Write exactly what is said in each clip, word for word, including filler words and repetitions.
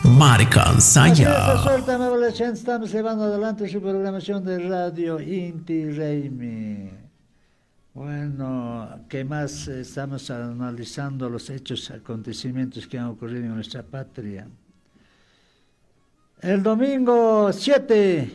Marcansaya. Suerte, amable gente, estamos llevando adelante su programación de radio Inti Raymi. Bueno, ¿qué más? Estamos analizando los hechos, acontecimientos que han ocurrido en nuestra patria. El domingo siete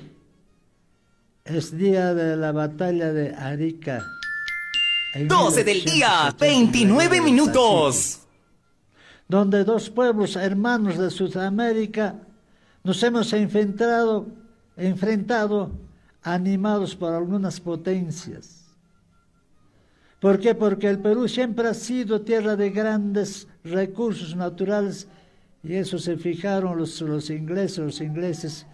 es día de la batalla de Arica. doce del día, veintinueve minutos. Donde dos pueblos hermanos de Sudamérica nos hemos enfrentado, enfrentado animados por algunas potencias. ¿Por qué? Porque el Perú siempre ha sido tierra de grandes recursos naturales y eso se fijaron los, los ingleses, los ingleses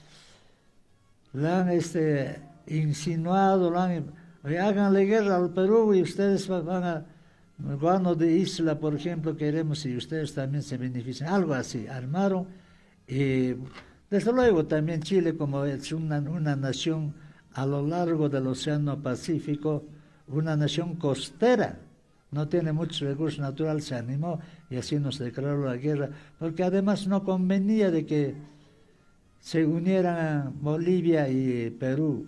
lo han este, insinuado, lo han, háganle guerra al Perú y ustedes van a, guano de isla, por ejemplo, queremos y ustedes también se benefician, algo así, armaron y desde luego también Chile como es una, una nación a lo largo del Océano Pacífico, una nación costera, no tiene muchos recursos naturales, se animó y así nos declaró la guerra, porque además no convenía de que se unieran Bolivia y Perú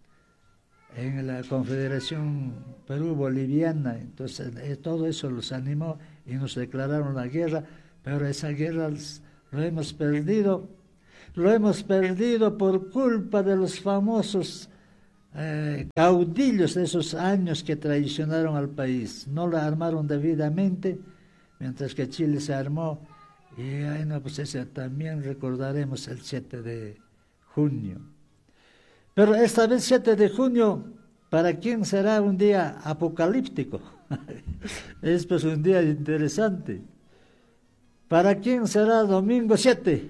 en la Confederación Perú-Boliviana, entonces eh, todo eso los animó y nos declararon la guerra, pero esa guerra lo hemos perdido, lo hemos perdido por culpa de los famosos Eh, caudillos de esos años que traicionaron al país, no la armaron debidamente, mientras que Chile se armó, y ahí no, pues ese también recordaremos el siete de junio. Pero esta vez siete de junio, ¿para quién será un día apocalíptico? Es pues un día interesante. ¿Para quién será domingo siete?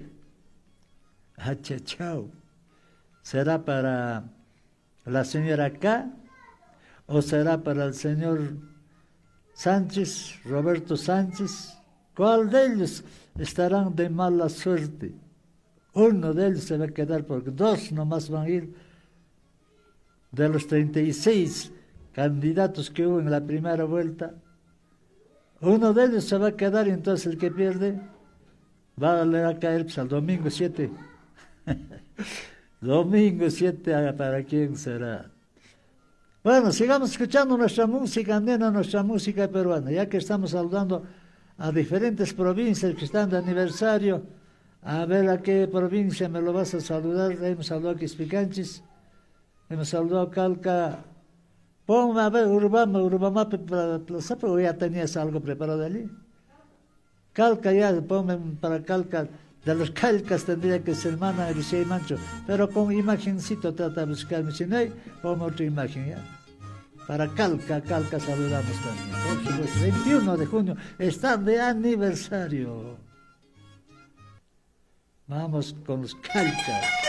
Ah, chao. ¿Será para la señora K o será para el señor Sánchez, Roberto Sánchez? ¿Cuál de ellos estarán de mala suerte? Uno de ellos se va a quedar porque dos nomás van a ir de los treinta y seis candidatos que hubo en la primera vuelta. Uno de ellos se va a quedar y entonces el que pierde va a, le va a caer pues, al domingo siete. Domingo siete, ¿para quién será? Bueno, sigamos escuchando nuestra música, nena, nuestra música peruana, ya que estamos saludando a diferentes provincias que están de aniversario. A ver a qué provincia me lo vas a saludar. Hemos saludado a Quispicanchis, hemos saludado a Calca. Ponme a ver, Urubamba, Urubamba, pero ya tenías algo preparado allí. Calca ya, ponme para Calca. De los calcas tendría que ser Mana, Eliseo y Mancho, pero con imagencito trata de buscarme, si no hay, ponme otra imagen ya. Para Calca, Calca saludamos también. Por supuesto, veintiuno de junio, están de aniversario. Vamos con los calcas.